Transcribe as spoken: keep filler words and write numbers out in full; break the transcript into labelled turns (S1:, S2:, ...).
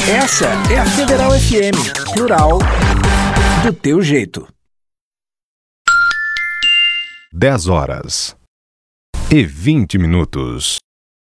S1: Essa é a Federal F M, plural, do teu jeito.
S2: dez horas e vinte minutos.